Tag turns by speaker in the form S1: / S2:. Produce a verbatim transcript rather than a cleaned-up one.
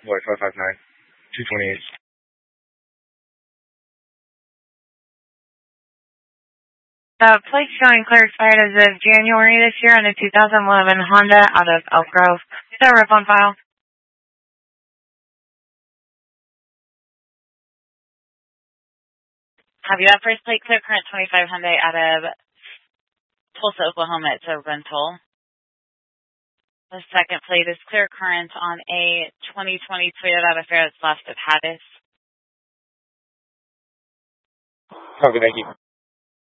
S1: Boy, five five nine, two twenty-eight.
S2: The plate showing clear expired as of January this year on a two thousand eleven Honda out of Elk Grove. Is there a rip on file?
S3: Have you that first plate clear current twenty-five Hyundai out of Tulsa, Oklahoma? It's a rental. The second plate is clear current on a twenty twenty Toyota Affair that's left at Hattis.
S1: Okay, thank you.